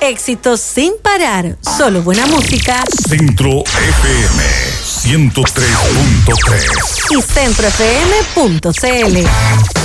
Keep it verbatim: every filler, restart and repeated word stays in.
Éxitos sin parar, solo buena música. Centro F M ciento tres punto tres Y centro f m punto c l.